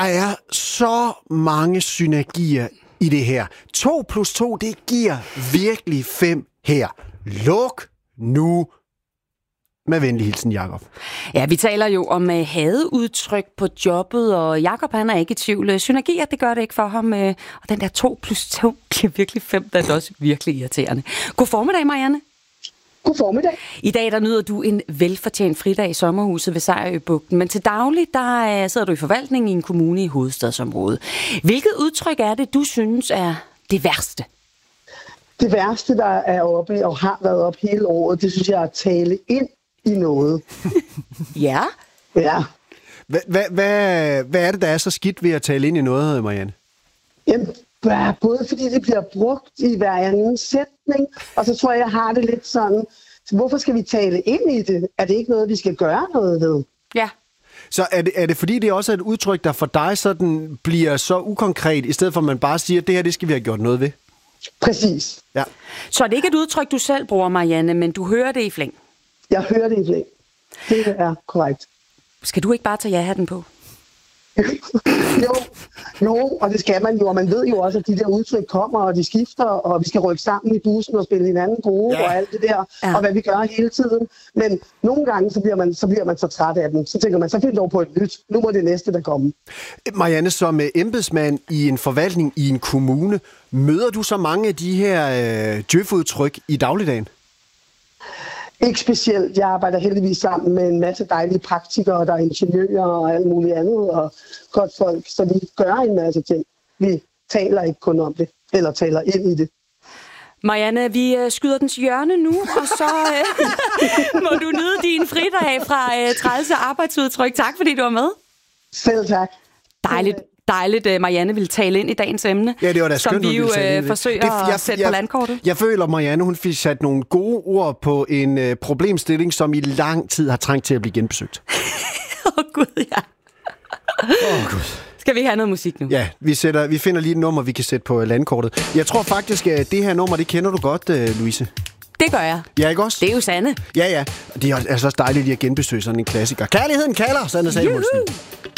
er så mange synergier i det her. 2 + 2, det giver virkelig 5 her. Luk nu. Med venlig hilsen, Jakob. Ja, vi taler jo om hadeudtryk på jobbet, og Jakob, han er ikke i tvivl. Synergier, det gør det ikke for ham. Og den der 2 + 2 giver virkelig 5, der er også virkelig irriterende. God formiddag, Marianne. God formiddag. I dag der nyder du en velfortjent fridag i sommerhuset ved Sejerøbugten, men til daglig der sidder du i forvaltningen i en kommune i hovedstadsområdet. Hvilket udtryk er det, du synes er det værste? Det værste, der er oppe og har været op hele året, det synes jeg er at tale ind i noget. Ja? Ja. Hvad er det, der er så skidt ved at tale ind i noget, Marianne? Jamen, både fordi det bliver brugt i hver anden sætning, og så tror jeg har det lidt sådan, hvorfor skal vi tale ind i det? Er det ikke noget, vi skal gøre noget ved? Ja. Så er det fordi, det også er et udtryk, der for dig sådan bliver så ukonkret, i stedet for at man bare siger, at det her, det skal vi have gjort noget ved? Præcis. Ja. Så er det ikke et udtryk, du selv bruger, Marianne, men du hører det i flæng? Jeg hører det i flæng. Det er korrekt. Skal du ikke bare tage ja-hatten på? Jo, og det skal man jo, og man ved jo også, at de der udtryk kommer, og de skifter, og vi skal rykke sammen i bussen og spille hinanden gode, og alt det der, og hvad vi gør hele tiden. Men nogle gange, så bliver man så træt af dem. Så tænker man, så find dog på et nyt. Nu må det næste, der komme. Marianne, som embedsmand i en forvaltning i en kommune, møder du så mange af de her djøf-udtryk i dagligdagen? Ikke specielt. Jeg arbejder heldigvis sammen med en masse dejlige praktikere, der er ingeniører og alt muligt andet, og godt folk, så vi gør en masse ting. Vi taler ikke kun om det, eller taler ind i det. Marianne, vi skyder den til hjørne nu, og så må du nyde din fridag fra trælse arbejdsudtryk. Tak, fordi du var med. Selv tak. Dejligt, Marianne ville tale ind i dagens emne, ja, det var da skønt, som vi jo forsøger at sætte på landkortet. Jeg føler, Marianne, hun fik sat nogle gode ord på en problemstilling, som i lang tid har trængt til at blive genbesøgt. Gud, ja. Gud. Skal vi have noget musik nu? Ja, vi finder lige et nummer, vi kan sætte på landkortet. Jeg tror faktisk, at det her nummer, det kender du godt, Louise. Det gør jeg. Ja, ikke også? Det er jo Sanne. Ja. Det er altså også dejligt lige at genbesøge sådan en klassiker. Kærligheden kalder, Sanne Samuelsen.